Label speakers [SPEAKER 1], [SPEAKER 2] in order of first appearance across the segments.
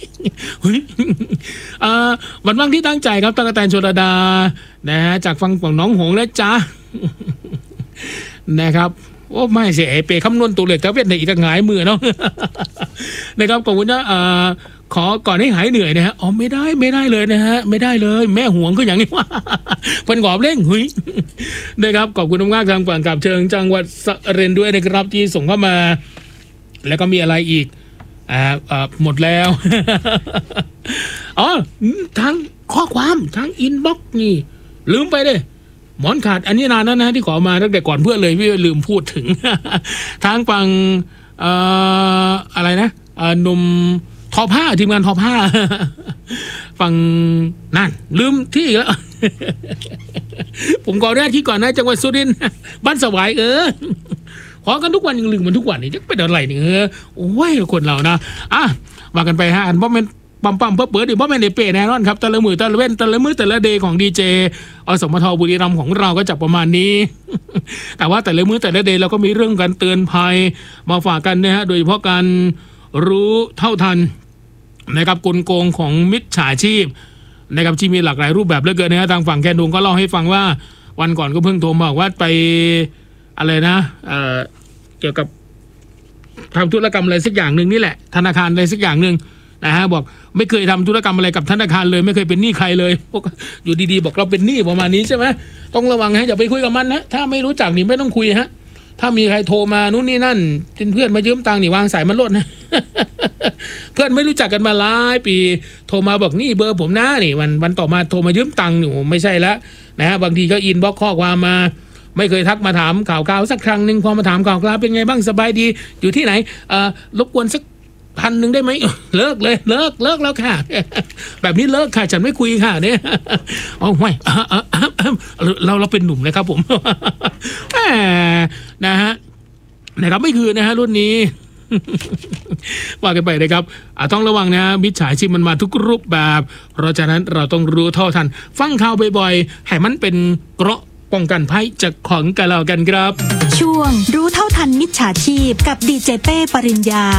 [SPEAKER 1] วันว่างที่ตั้งใจครับตั๊กแตนชลดานะฮะจากฟังของน้องหงและจ้านะครับโอ้ไม่เสียเปคำนวณตัวเลขแต่เวียดในอีกหงายมือเนาะนะครับขอบคุณนะขอก่อนให้หายเหนื่อยนะฮะอ๋อไม่ได้เลยนะฮะไม่ได้เลยแม่ห่วงก็อย่างนี้ว่าเพิ่นกอบเร่งหุยนะครับขอบคุณมากทางฝั่งกับเชิงจังหวัดสระบุรีด้วยนะครับที่ส่งเข้ามาแล้วก็มีอะไรอีกหมดแล้วอ๋อทั้งข้อความทั้งอินบ็อกซ์นี่ลืมไปเลยหมอนขาดอันนี้นานแล้วนะที่ขอมาตั้งแต่ก่อนเพื่อนเลยพี่ลืมพูดถึงทางฝั่งอะไรนะหนุ่มทอผ้าทีมงานทอผ้าฝั่งนั่นลืมที่แล้วผมขอแรกที่ก่อนนะจังหวัดสุรินทร์บ้านสวายขอกันทุกวันยังลืมมันทุกวันนี่จะเป็นอะไรนี่โอ้ยคนเรานะว่ากันไปฮะอันเพราะมันปั๊มเพื่อเปิดดิเพราะมันในเปแน่นอนครับแต่ละมือแต่ละเว้นแต่ละมือแต่ละเดย์ของดีเจอสมทบุรีรัมย์ของเราก็จับประมาณนี้แต่ว่าแต่ละมือแต่ละเดย์เราก็มีเรื่องการเตือนภัยมาฝากกันนะฮะโดยเฉพาะการรู้เท่าทันนะครับกลโกงของมิจฉาชีพนะครับที่มีหลากหลายรูปแบบเหลือเกินนะฮะทางฝั่งแคนดงก็เล่าให้ฟังว่าวันก่อนก็เพิ่งโทรมาบอกว่าไปอะไรนะเกี่ยวกับทำธุรกรรมอะไรสักอย่างหนึ่งนี่แหละธนาคารอะไรสักอย่างหนึ่งนะฮะบอกไม่เคยทำธุรกรรมอะไรกับธนาคารเลยไม่เคยเป็นหนี้ใครเลยพวกอยู่ดีๆบอกเราเป็นหนี้ประมาณนี้ใช่ไหมต้องระวังให้อย่าไปคุยกับมันนะถ้าไม่รู้จักนี่ไม่ต้องคุยฮะถ้ามีใครโทรมานู่นนี่นั่นเพื่อนมายืมตังค์นี่วางสายมันลดนะเพื่อนไม่รู้จักกันมาหลายปีโทรมาบอกนี่เบอร์ผมนะนี่วันต่อมาโทรมายืมตังค์หนูไม่ใช่แล้วนะฮะบางทีก็อินบ็อกซ์ข้อความมาไม่เคยทักมาถามข่าวสักครั้งหนึ่งพอมาถามข่าวเป็นไงบ้างสบายดีอยู่ที่ไหนรบกวนสัก1,000ได้ไหมเลิกเลยเลิกแล้วค่ะแบบนี้เลิกค่ะฉันไม่คุยค่ะเนี่ยอ๋อไม่เราเป็นหนุ่มนะครับผมนะฮะนะครับไม่คือนะฮะรุ่นนี้ว่ากันไปนะครับต้องระวังนะมิจฉาชีพมันมาทุกรูปแบบเพราะฉะนั้นเราต้องรู้เท่าทันฟังข่าวบ่อยๆให้มันเป็นเกราะป้องกันภัยจากของกันแล้วกันครับ
[SPEAKER 2] ช่วงรู้เท่าทันมิจฉาชีพกับดีเจเป้ปริญญา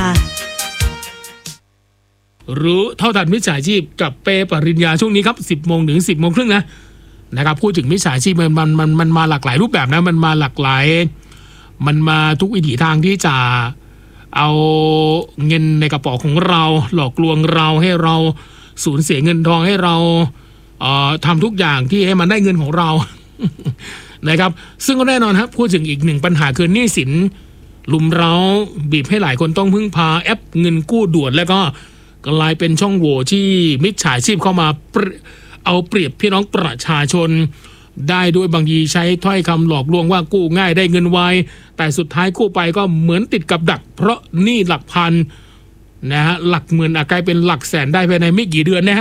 [SPEAKER 1] รู้เท่าทันมิจฉาชีพกับเป้ปริญญาช่วงนี้ครับ 10 โมงถึง 10 โมงครึ่งนะครับพูดถึงมิจฉาชีพมันมาหลากหลายรูปแบบนะมันมาหลากหลายมันมาทุกวิถีทางที่จะเอาเงินในกระเป๋าของเราหลอกลวงเราให้เราสูญเสียเงินทองให้เราทำทุกอย่างที่ให้มันได้เงินของเรานะครับซึ่งก็แน่นอนครับพูดถึงอีกหนึ่งปัญหาคือหนี้สินลุมเร้าบีบให้หลายคนต้องพึ่งพาแอปเงินกู้ด่วนแล้วก็กลายเป็นช่องโหว่ที่มิจฉาชีพเข้ามาเอาเปรียบพี่น้องประชาชนได้ด้วยบางทีใช้ถ้อยคำหลอกลวงว่ากู้ง่ายได้เงินไวแต่สุดท้ายกู้ไปก็เหมือนติดกับดักเพราะหนี้หลักพันนะฮะหลักหมื่นกลายเป็นหลักแสนได้ภายในไม่กี่เดือน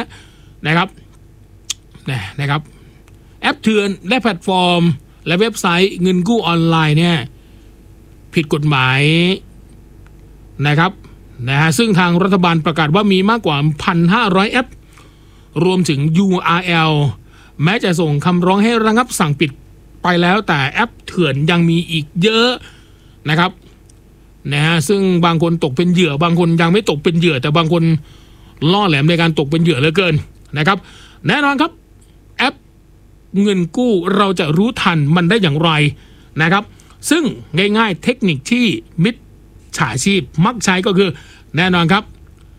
[SPEAKER 1] นะครับแอปเถื่อนและแพลตฟอร์มและเว็บไซต์เงินกู้ออนไลน์เนี่ยผิดกฎหมายนะครับซึ่งทางรัฐบาลประกาศว่ามีมากกว่า 1,500 แอปรวมถึง URL แม้จะส่งคำร้องให้ระงับสั่งปิดไปแล้วแต่แอปเถื่อนยังมีอีกเยอะนะครับซึ่งบางคนตกเป็นเหยื่อบางคนยังไม่ตกเป็นเหยื่อแต่บางคนล่อแหลมในการตกเป็นเหยื่อเหลือเกินนะครับแน่นอนครับแอปเงินกู้เราจะรู้ทันมันได้อย่างไรนะครับซึ่งง่ายๆเทคนิคที่มิจฉาชีพมักใช้ก็คือแน่นอนครับ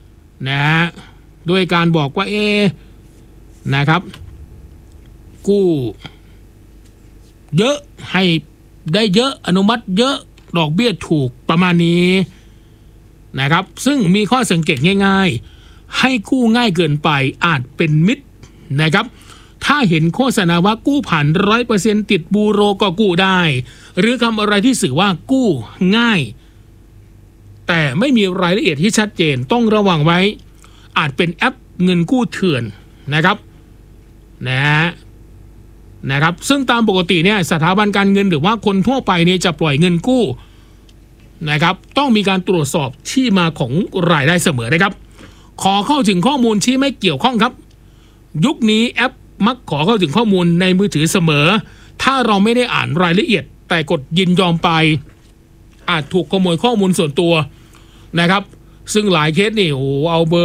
[SPEAKER 1] ด้วยการบอกว่านะครับกู้เยอะให้ได้เยอะอนุมัติเยอะดอกเบี้ยถูกประมาณนี้นะครับซึ่งมีข้อสังเกตง่ายๆให้กู้ง่ายเกินไปอาจเป็นมิจนะครับถ้าเห็นโฆษณาว่ากู้ผ่าน 100% ติดบูโรก็กู้ได้หรือคำอะไรที่สื่อว่ากู้ง่ายแต่ไม่มีรายละเอียดที่ชัดเจนต้องระวังไว้อาจเป็นแอปเงินกู้เถื่อนนะครับซึ่งตามปกติเนี่ยสถาบันการเงินหรือว่าคนทั่วไปเนี่ยจะปล่อยเงินกู้นะครับต้องมีการตรวจสอบที่มาของรายได้เสมอนะครับขอเข้าถึงข้อมูลที่ไม่เกี่ยวข้องครับยุคนี้แอปมักขอเข้าถึงข้อมูลในมือถือเสมอถ้าเราไม่ได้อ่านรายละเอียดแต่กดยินยอมไปอาจถูกขโมยข้อมูลส่วนตัวนะครับซึ่งหลายเคสนี่เอาเบอร์